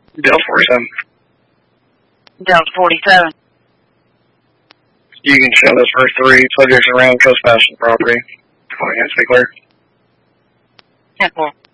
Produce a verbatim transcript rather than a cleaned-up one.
Delta forty-seven. Delta forty-seven. You can show those first three subjects around trespassing the property. Oh, yeah, it's clear. ten four.